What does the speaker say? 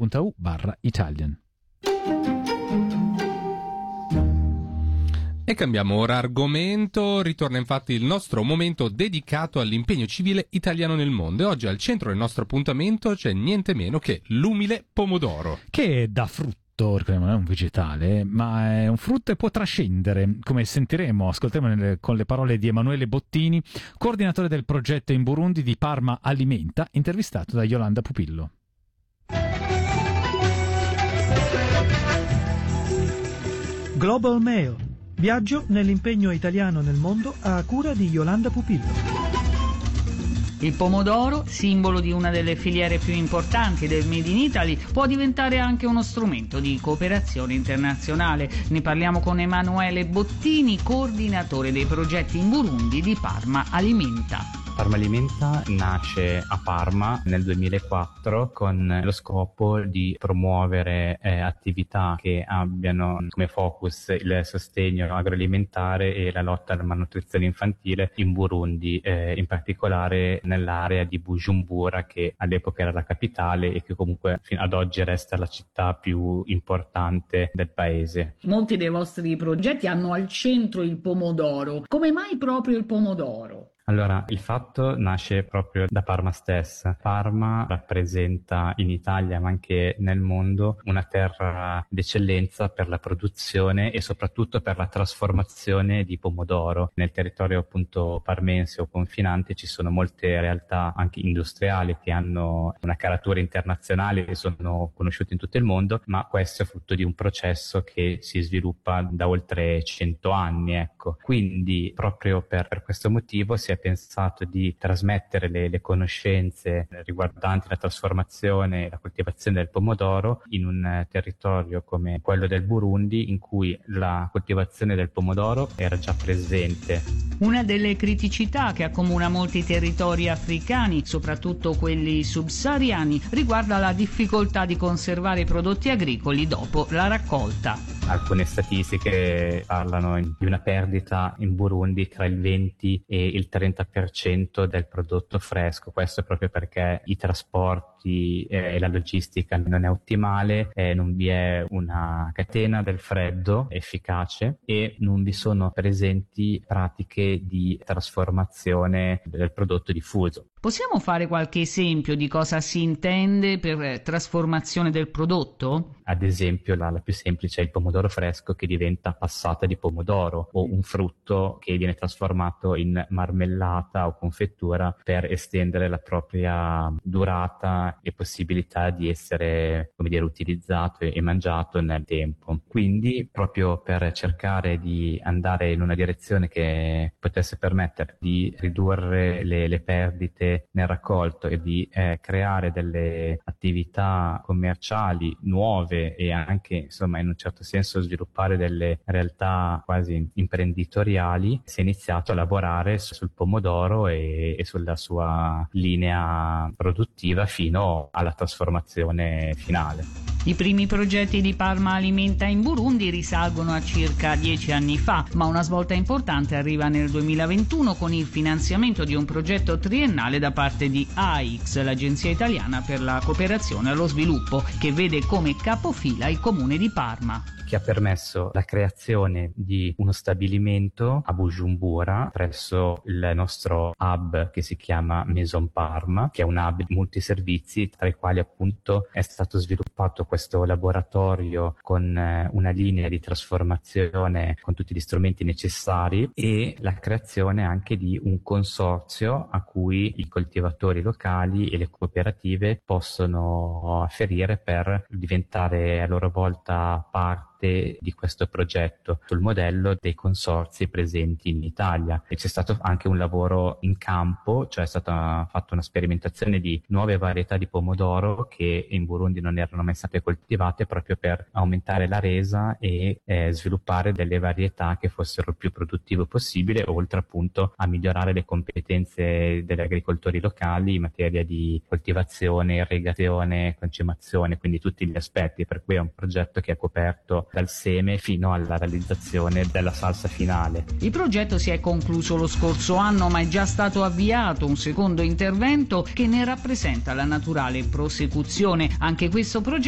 radio.rai.it/Italian. E cambiamo ora argomento, ritorna infatti il nostro momento dedicato all'impegno civile italiano nel mondo e oggi al centro del nostro appuntamento c'è niente meno che l'umile pomodoro. Che dà frutto, non è un vegetale, ma è un frutto e può trascendere, come sentiremo, ascolteremo con le parole di Emanuele Bottini, coordinatore del progetto in Burundi di Parma Alimenta, intervistato da Yolanda Pupillo. Global Mail. Viaggio nell'impegno italiano nel mondo a cura di Yolanda Pupillo. Il pomodoro, simbolo di una delle filiere più importanti del Made in Italy, può diventare anche uno strumento di cooperazione internazionale. Ne parliamo con Emanuele Bottini, coordinatore dei progetti in Burundi di Parma Alimenta. Parma Alimenta nasce a Parma nel 2004 con lo scopo di promuovere attività che abbiano come focus il sostegno agroalimentare e la lotta alla malnutrizione infantile in Burundi, in particolare nell'area di Bujumbura, che all'epoca era la capitale e che comunque fino ad oggi resta la città più importante del paese. Molti dei vostri progetti hanno al centro il pomodoro. Come mai proprio il pomodoro? Allora, il fatto nasce proprio da Parma stessa. Parma rappresenta in Italia, ma anche nel mondo, una terra d'eccellenza per la produzione e soprattutto per la trasformazione di pomodoro. Nel territorio appunto parmense o confinante ci sono molte realtà anche industriali che hanno una caratura internazionale e sono conosciute in tutto il mondo, ma questo è frutto di un processo che si sviluppa da oltre 100 anni, ecco. Quindi proprio per questo motivo si è pensato di trasmettere le conoscenze riguardanti la trasformazione e la coltivazione del pomodoro in un territorio come quello del Burundi, in cui la coltivazione del pomodoro era già presente. Una delle criticità che accomuna molti territori africani, soprattutto quelli subsahariani, riguarda la difficoltà di conservare i prodotti agricoli dopo la raccolta. Alcune statistiche parlano di una perdita in Burundi tra il 20 e il 30% del prodotto fresco. Questo proprio perché i trasporti e la logistica non è ottimale, non vi è una catena del freddo efficace e non vi sono presenti pratiche di trasformazione del prodotto diffuso. Possiamo fare qualche esempio di cosa si intende per trasformazione del prodotto? Ad esempio, la più semplice è il pomodoro fresco che diventa passata di pomodoro, o un frutto che viene trasformato in marmellata o confettura per estendere la propria durata e possibilità di essere, come dire, utilizzato e mangiato nel tempo. Quindi, proprio per cercare di andare in una direzione che potesse permettere di ridurre le perdite nel raccolto e di creare delle attività commerciali nuove e anche, insomma, in un certo senso sviluppare delle realtà quasi imprenditoriali, si è iniziato a lavorare sul pomodoro e sulla sua linea produttiva fino alla trasformazione finale. I primi progetti di Parma Alimenta in Burundi risalgono a circa 10 anni fa, ma una svolta importante arriva nel 2021 con il finanziamento di un progetto triennale da parte di AIX, l'Agenzia Italiana per la Cooperazione allo Sviluppo, che vede come capofila il comune di Parma, che ha permesso la creazione di uno stabilimento a Bujumbura presso il nostro hub che si chiama Maison Parma, che è un hub di multiservizi, tra i quali appunto è stato sviluppato questo laboratorio con una linea di trasformazione con tutti gli strumenti necessari e la creazione anche di un consorzio a cui i coltivatori locali e le cooperative possono afferire per diventare a loro volta parte di questo progetto sul modello dei consorzi presenti in Italia. E c'è stato anche un lavoro in campo, cioè è stata fatta una sperimentazione di nuove varietà di pomodoro che in Burundi non erano mai state coltivate, proprio per aumentare la resa e sviluppare delle varietà che fossero il più produttive possibile, oltre appunto a migliorare le competenze degli agricoltori locali in materia di coltivazione, irrigazione, concemazione, quindi tutti gli aspetti, per cui è un progetto che è coperto dal seme fino alla realizzazione della salsa finale. Il progetto si è concluso lo scorso anno, ma è già stato avviato un secondo intervento che ne rappresenta la naturale prosecuzione. Anche questo progetto